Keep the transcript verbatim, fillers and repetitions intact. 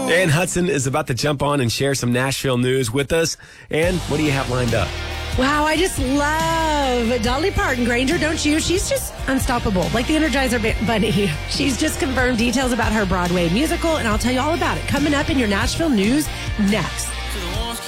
Ann Hudson is about to jump on and share some Nashville news with us. Ann, what do you have lined up? Wow, I just love Dolly Parton, Granger, don't you? She's just unstoppable, like the Energizer Bunny. She's just confirmed details about her Broadway musical, and I'll tell you all about it coming up in your Nashville news next.